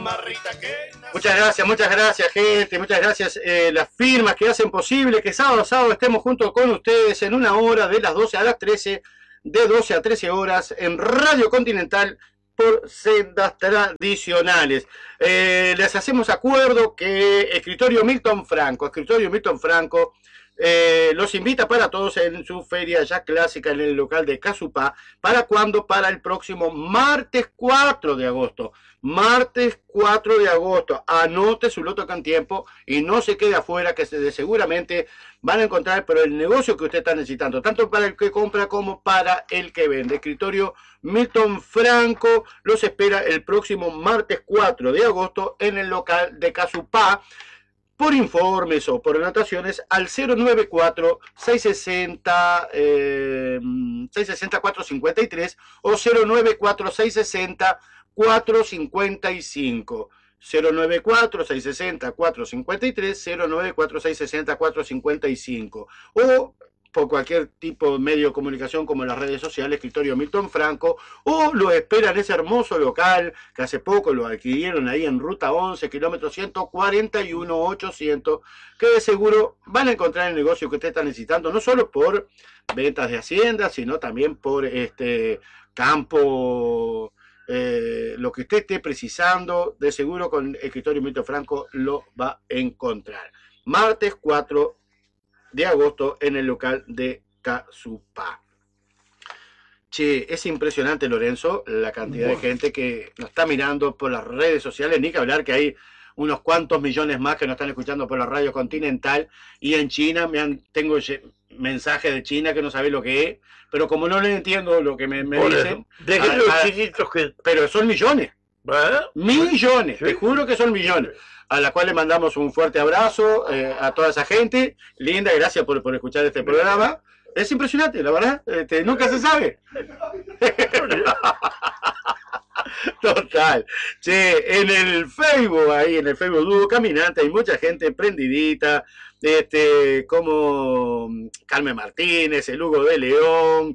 Muchas gracias, gente, muchas gracias las firmas que hacen posible que sábado a sábado estemos juntos con ustedes en una hora de las 12 a las 13, de 12 a 13 horas en Radio Continental por sendas tradicionales. Les hacemos acuerdo que Escritorio Milton Franco, los invita para todos en su feria ya clásica en el local de Casupá. ¿Para cuándo? Para el próximo martes 4 de agosto. Martes 4 de agosto. Anote su loto con tiempo y no se quede afuera, que seguramente van a encontrar pero el negocio que usted está necesitando, tanto para el que compra como para el que vende. Escritorio Milton Franco los espera el próximo martes 4 de agosto en el local de Casupá. Por informes o por anotaciones al 094-660-453 o 094-660-455. 094-660-453, 094-660-455. O por cualquier tipo de medio de comunicación como las redes sociales, Escritorio Milton Franco, o lo esperan ese hermoso local que hace poco lo adquirieron ahí en Ruta 11, kilómetro 141-800, que de seguro van a encontrar el negocio que usted está necesitando, no solo por ventas de hacienda, sino también por campo, lo que usted esté precisando, de seguro con Escritorio Milton Franco lo va a encontrar. Martes 4 de agosto en el local de Casupá. Che, es impresionante, Lorenzo, la cantidad de gente que nos está mirando por las redes sociales, ni que hablar que hay unos cuantos millones más que nos están escuchando por la radio Continental, y en China tengo mensajes de China que no sabe lo que es, pero como no le entiendo lo que me dicen, pero son millones. Millones, sí, te juro que son millones. A la cual le mandamos un fuerte abrazo a toda esa gente. Linda, gracias por escuchar este programa. Es impresionante, la verdad. Nunca se sabe. Total. Che, en el Facebook, ahí en el Facebook Dúo Caminante, hay mucha gente prendidita, como Carmen Martínez, el Hugo de León,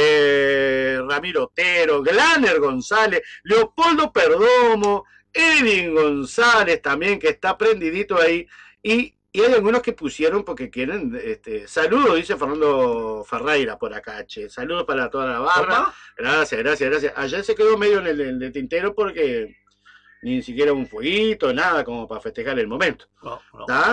Ramiro Otero, Glaner González, Leopoldo Perdomo, Edwin González también, que está prendidito ahí, y hay algunos que pusieron porque quieren, saludos, dice Fernando Ferreira por acá, che, saludos para toda la barra. ¿Opa? Gracias. Ayer se quedó medio en el tintero porque ni siquiera un fueguito, nada como para festejar el momento. No.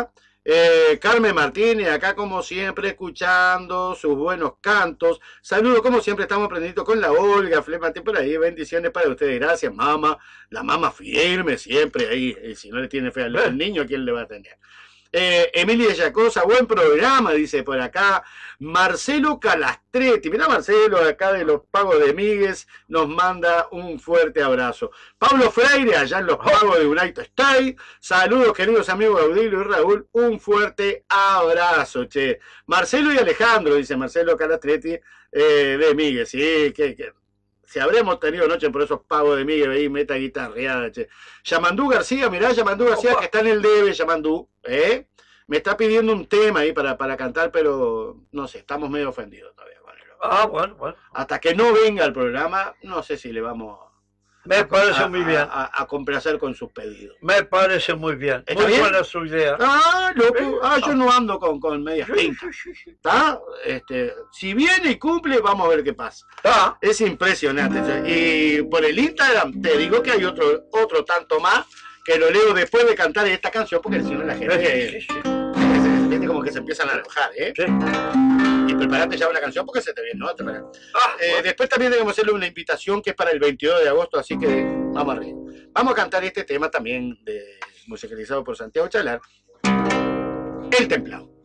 Carmen Martínez, acá como siempre, escuchando sus buenos cantos. Saludos, como siempre, estamos aprendiendo con la Olga, Flemate por ahí, bendiciones para ustedes, gracias, mamá. La mamá firme siempre ahí, si no le tiene fe al niño, ¿quién le va a tener? Emilia Yacosa, buen programa, dice por acá. Marcelo Calastretti, mirá Marcelo, acá de los Pagos de Míguez, nos manda un fuerte abrazo. Pablo Freire, allá en los Pagos de United States, saludos queridos amigos Audilio y Raúl, un fuerte abrazo, che. Marcelo y Alejandro, dice Marcelo Calastretti, de Míguez, sí, que si habremos tenido noche por esos Pagos de Miguel ahí, meta guitarreada, che. Yamandú García, mirá, Yamandú García, que está en el debe, Yamandú, me está pidiendo un tema ahí para cantar, pero no sé, estamos medio ofendidos todavía con él. Bueno. Hasta que no venga el programa, no sé si le vamos me parece muy bien a complacer con sus pedidos. Me parece muy bien. Muy buena su idea. Yo no ando con medias tintas. ¿Está? Si viene y cumple, vamos a ver qué pasa. Es impresionante. Y por el Instagram te digo que hay otro tanto más que lo leo después de cantar esta canción, porque si no la gente como que se empiezan a enojar, Sí. Y prepárate ya una canción porque se te viene, ¿no? Bueno. Después también debemos hacerle una invitación que es para el 22 de agosto, así que vamos arriba. Vamos a cantar este tema también musicalizado por Santiago Chalar, El Templado.